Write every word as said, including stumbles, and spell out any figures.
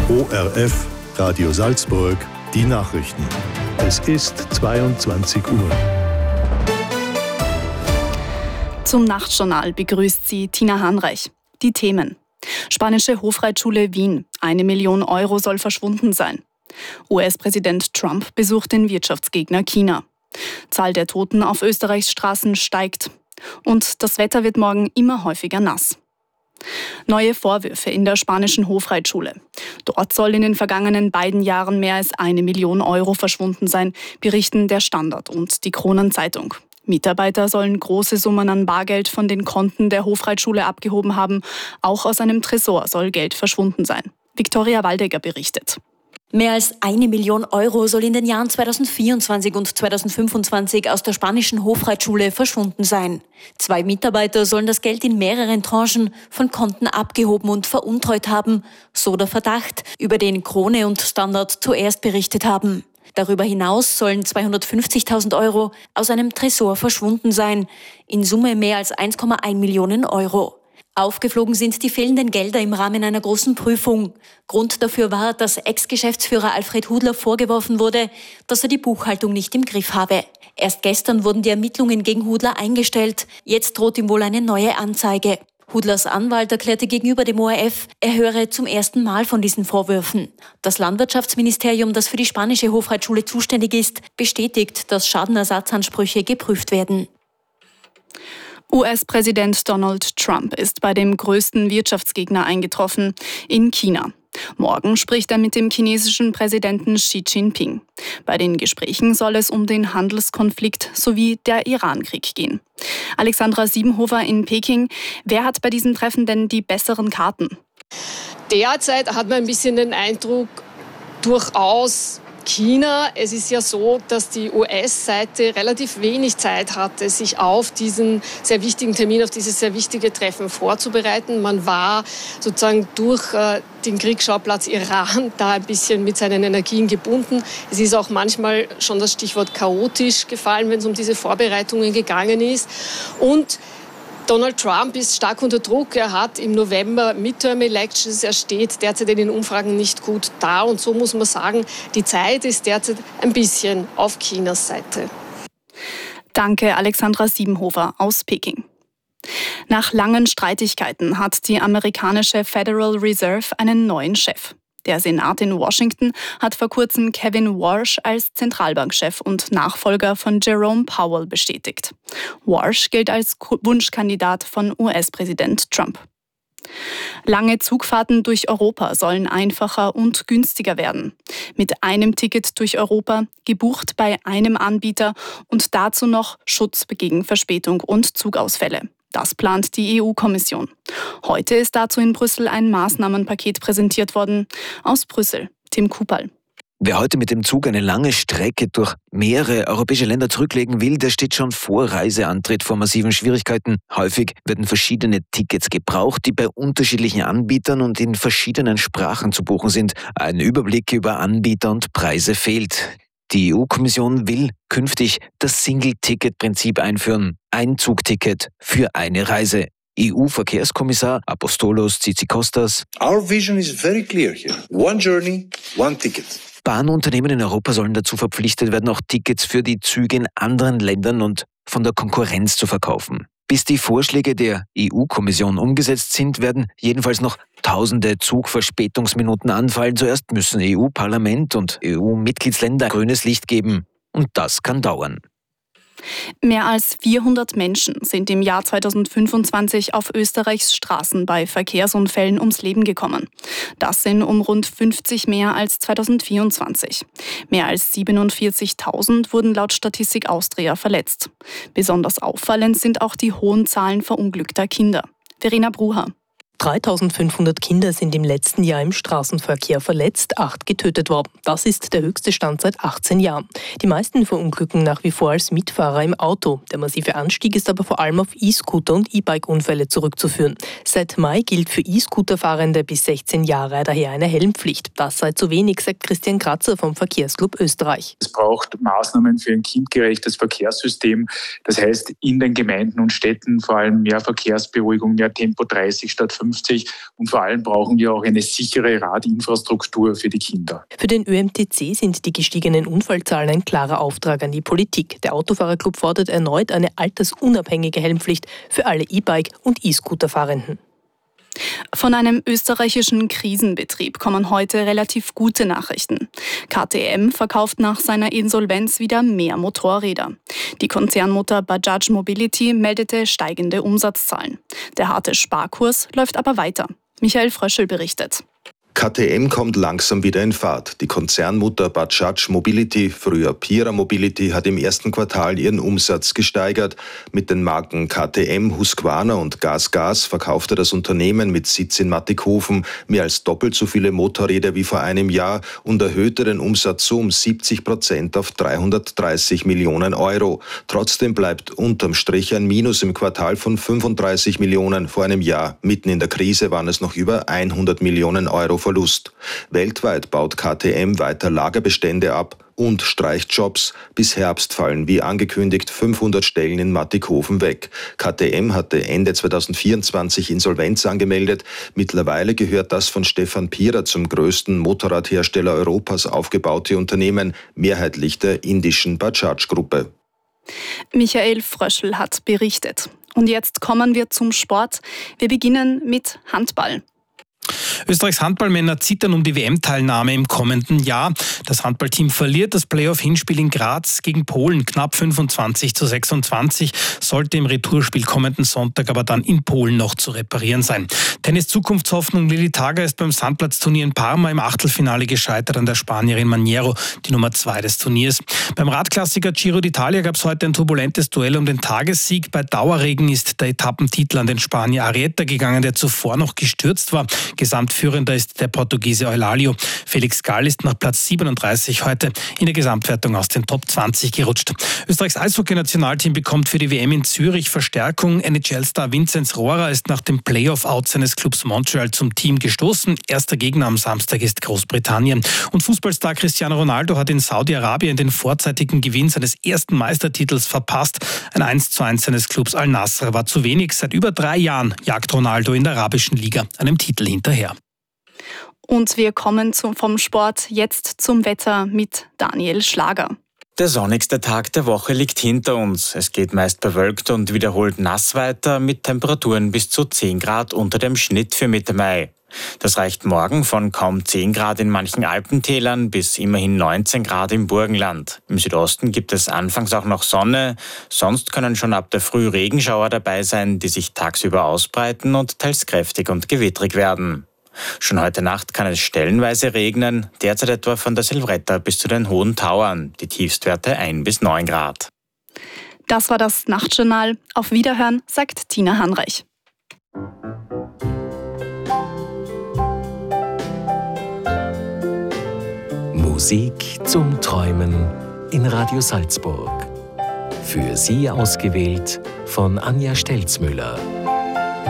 O R F, Radio Salzburg, die Nachrichten. Es ist zweiundzwanzig Uhr. Zum Nachtjournal begrüßt sie Tina Hanreich. Die Themen: Spanische Hofreitschule Wien. Eine Million Euro soll verschwunden sein. U S-Präsident Trump besucht den Wirtschaftsgegner China. Zahl der Toten auf Österreichs Straßen steigt. Und das Wetter wird morgen immer häufiger nass. Neue Vorwürfe in der spanischen Hofreitschule. Dort soll in den vergangenen beiden Jahren mehr als eine Million Euro verschwunden sein, berichten der Standard und die Kronenzeitung. Mitarbeiter sollen große Summen an Bargeld von den Konten der Hofreitschule abgehoben haben. Auch aus einem Tresor soll Geld verschwunden sein. Viktoria Waldegger berichtet. Mehr als eine Million Euro soll in den Jahren zweitausendvierundzwanzig und zweitausendfünfundzwanzig aus der spanischen Hofreitschule verschwunden sein. Zwei Mitarbeiter sollen das Geld in mehreren Tranchen von Konten abgehoben und veruntreut haben, so der Verdacht, über den Krone und Standard zuerst berichtet haben. Darüber hinaus sollen zweihundertfünfzigtausend Euro aus einem Tresor verschwunden sein, in Summe mehr als eins Komma eins Millionen Euro. Aufgeflogen sind die fehlenden Gelder im Rahmen einer großen Prüfung. Grund dafür war, dass Ex-Geschäftsführer Alfred Hudler vorgeworfen wurde, dass er die Buchhaltung nicht im Griff habe. Erst gestern wurden die Ermittlungen gegen Hudler eingestellt. Jetzt droht ihm wohl eine neue Anzeige. Hudlers Anwalt erklärte gegenüber dem O R F, er höre zum ersten Mal von diesen Vorwürfen. Das Landwirtschaftsministerium, das für die spanische Hofreitschule zuständig ist, bestätigt, dass Schadenersatzansprüche geprüft werden. U S-Präsident Donald Trump ist bei dem größten Wirtschaftsgegner eingetroffen, in China. Morgen spricht er mit dem chinesischen Präsidenten Xi Jinping. Bei den Gesprächen soll es um den Handelskonflikt sowie der Iran-Krieg gehen. Alexandra Siebenhofer in Peking. Wer hat bei diesem Treffen denn die besseren Karten? Derzeit hat man ein bisschen den Eindruck, durchaus China. Es ist ja so, dass die U S-Seite relativ wenig Zeit hatte, sich auf diesen sehr wichtigen Termin, auf dieses sehr wichtige Treffen vorzubereiten. Man war sozusagen durch äh, den Kriegsschauplatz Iran da ein bisschen mit seinen Energien gebunden. Es ist auch manchmal schon das Stichwort chaotisch gefallen, wenn es um diese Vorbereitungen gegangen ist. Und Donald Trump ist stark unter Druck. Er hat im November Midterm-Elections. Er steht derzeit in den Umfragen nicht gut da. Und so muss man sagen, die Zeit ist derzeit ein bisschen auf Chinas Seite. Danke, Alexandra Siebenhofer aus Peking. Nach langen Streitigkeiten hat die amerikanische Federal Reserve einen neuen Chef. Der Senat in Washington hat vor kurzem Kevin Warsh als Zentralbankchef und Nachfolger von Jerome Powell bestätigt. Warsh gilt als Wunschkandidat von U S-Präsident Trump. Lange Zugfahrten durch Europa sollen einfacher und günstiger werden. Mit einem Ticket durch Europa, gebucht bei einem Anbieter und dazu noch Schutz gegen Verspätung und Zugausfälle. Das plant die E U-Kommission. Heute ist dazu in Brüssel ein Maßnahmenpaket präsentiert worden. Aus Brüssel, Tim Kupal. Wer heute mit dem Zug eine lange Strecke durch mehrere europäische Länder zurücklegen will, der steht schon vor Reiseantritt vor massiven Schwierigkeiten. Häufig werden verschiedene Tickets gebraucht, die bei unterschiedlichen Anbietern und in verschiedenen Sprachen zu buchen sind. Ein Überblick über Anbieter und Preise fehlt. Die E U-Kommission will künftig das Single-Ticket-Prinzip einführen. Ein Zugticket für eine Reise. E U-Verkehrskommissar Apostolos Tzitzikostas. Our vision is very clear here. One journey, one ticket. Bahnunternehmen in Europa sollen dazu verpflichtet werden, auch Tickets für die Züge in anderen Ländern und von der Konkurrenz zu verkaufen. Bis die Vorschläge der E U-Kommission umgesetzt sind, werden jedenfalls noch tausende Zugverspätungsminuten anfallen. Zuerst müssen E U-Parlament und E U-Mitgliedsländer grünes Licht geben. Und das kann dauern. Mehr als vierhundert Menschen sind im Jahr zweitausendfünfundzwanzig auf Österreichs Straßen bei Verkehrsunfällen ums Leben gekommen. Das sind um rund fünfzig mehr als zweitausendvierundzwanzig. Mehr als siebenundvierzigtausend wurden laut Statistik Austria verletzt. Besonders auffallend sind auch die hohen Zahlen verunglückter Kinder. Verena Brucher. dreitausendfünfhundert Kinder sind im letzten Jahr im Straßenverkehr verletzt, acht getötet worden. Das ist der höchste Stand seit achtzehn Jahren. Die meisten verunglücken nach wie vor als Mitfahrer im Auto. Der massive Anstieg ist aber vor allem auf E-Scooter und E-Bike-Unfälle zurückzuführen. Seit Mai gilt für E-Scooter-Fahrende bis sechzehn Jahre daher eine Helmpflicht. Das sei zu wenig, sagt Christian Kratzer vom Verkehrsclub Österreich. Es braucht Maßnahmen für ein kindgerechtes Verkehrssystem. Das heißt, in den Gemeinden und Städten vor allem mehr Verkehrsberuhigung, mehr Tempo dreißig statt fünfzig fünfzig. Und vor allem brauchen wir auch eine sichere Radinfrastruktur für die Kinder. Für den Ö M T C sind die gestiegenen Unfallzahlen ein klarer Auftrag an die Politik. Der Autofahrerclub fordert erneut eine altersunabhängige Helmpflicht für alle E-Bike- und E-Scooter-Fahrenden. Von einem österreichischen Krisenbetrieb kommen heute relativ gute Nachrichten. K T M verkauft nach seiner Insolvenz wieder mehr Motorräder. Die Konzernmutter Bajaj Mobility meldete steigende Umsatzzahlen. Der harte Sparkurs läuft aber weiter. Michael Fröschel berichtet. K T M kommt langsam wieder in Fahrt. Die Konzernmutter Bajaj Mobility, früher Pira Mobility, hat im ersten Quartal ihren Umsatz gesteigert. Mit den Marken K T M, Husqvarna und Gas Gas verkaufte das Unternehmen mit Sitz in Mattighofen mehr als doppelt so viele Motorräder wie vor einem Jahr und erhöhte den Umsatz so um siebzig Prozent auf dreihundertdreißig Millionen Euro. Trotzdem bleibt unterm Strich ein Minus im Quartal von fünfunddreißig Millionen vor einem Jahr. Mitten in der Krise waren es noch über hundert Millionen Euro Verlust. Weltweit baut K T M weiter Lagerbestände ab und streicht Jobs. Bis Herbst fallen, wie angekündigt, fünfhundert Stellen in Mattighofen weg. K T M hatte Ende zweitausendvierundzwanzig Insolvenz angemeldet. Mittlerweile gehört das von Stefan Pira zum größten Motorradhersteller Europas aufgebaute Unternehmen, mehrheitlich der indischen Bajaj-Gruppe. Michael Fröschel hat berichtet. Und jetzt kommen wir zum Sport. Wir beginnen mit Handball. Österreichs Handballmänner zittern um die W M-Teilnahme im kommenden Jahr. Das Handballteam verliert das Playoff-Hinspiel in Graz gegen Polen knapp fünfundzwanzig zu sechsundzwanzig, sollte im Retourspiel kommenden Sonntag aber dann in Polen noch zu reparieren sein. Tennis-Zukunftshoffnung Lili Tager ist beim Sandplatzturnier in Parma im Achtelfinale gescheitert an der Spanierin Maniero, die Nummer zwei des Turniers. Beim Radklassiker Giro d'Italia gab es heute ein turbulentes Duell um den Tagessieg. Bei Dauerregen ist der Etappentitel an den Spanier Arrieta gegangen, der zuvor noch gestürzt war. Gesamtführender ist der Portugiese Eulalio. Felix Gall ist nach Platz siebenunddreißig heute in der Gesamtwertung aus den Top zwanzig gerutscht. Österreichs Eishockey-Nationalteam bekommt für die W M in Zürich Verstärkung. N H L-Star Vinzenz Rohrer ist nach dem Playoff-Out seines Clubs Montreal zum Team gestoßen. Erster Gegner am Samstag ist Großbritannien. Und Fußballstar Cristiano Ronaldo hat in Saudi-Arabien den vorzeitigen Gewinn seines ersten Meistertitels verpasst. Ein eins zu eins seines Clubs Al-Nassr war zu wenig. Seit über drei Jahren jagt Ronaldo in der arabischen Liga einem Titel hinterher. Und wir kommen zum, vom Sport jetzt zum Wetter mit Daniel Schlager. Der sonnigste Tag der Woche liegt hinter uns. Es geht meist bewölkt und wiederholt nass weiter mit Temperaturen bis zu zehn Grad unter dem Schnitt für Mitte Mai. Das reicht morgen von kaum zehn Grad in manchen Alpentälern bis immerhin neunzehn Grad im Burgenland. Im Südosten gibt es anfangs auch noch Sonne, sonst können schon ab der Früh Regenschauer dabei sein, die sich tagsüber ausbreiten und teils kräftig und gewittrig werden. Schon heute Nacht kann es stellenweise regnen, derzeit etwa von der Silvretta bis zu den Hohen Tauern, die Tiefstwerte ein bis neun Grad. Das war das Nachtjournal. Auf Wiederhören, sagt Tina Hanreich. Musik zum Träumen in Radio Salzburg. Für Sie ausgewählt von Anja Stelzmüller.